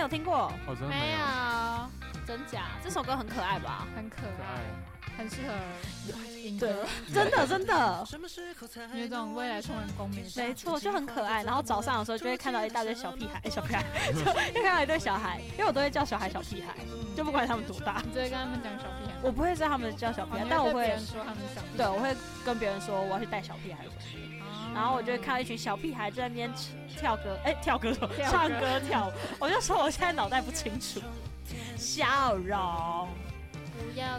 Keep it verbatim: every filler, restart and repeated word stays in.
有听过？ 哦，真的没有。 有，真假？ 这首歌很可爱吧？ 很可可爱， 爱。 很适合英对歌，， 真的真的， 有一种未来充满光明的感觉。 没错，就很可爱。然后早上的时候就会看到一大堆小屁孩，欸、小屁孩，就会看到一堆小孩，因为我都会叫小孩小屁孩，就不管他们多大。 你就会跟他们讲小屁孩？ 我不会叫他们叫小屁孩，但我会对别人说他们是小屁孩。 对，我会跟别人说我要去带小屁孩回去。然后我就会看到一群小屁孩在那边跳歌，哎、欸，跳歌手唱歌跳舞，我就说我现在脑袋不清楚。笑容。 不要